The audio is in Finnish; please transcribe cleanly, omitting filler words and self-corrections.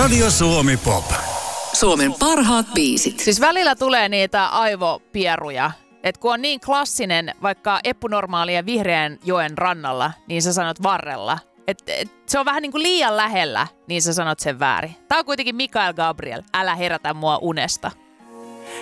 Radio Suomi Pop. Suomen parhaat biisit. Siis välillä tulee niitä aivopieruja. Että kun on niin klassinen, vaikka Eppu-Normaali ja Vihreän joen rannalla, niin sä sanot varrella. Se on vähän niin kuin liian lähellä, niin sä sanot sen väärin. Tää on kuitenkin Mikael Gabriel. Älä herätä mua unesta.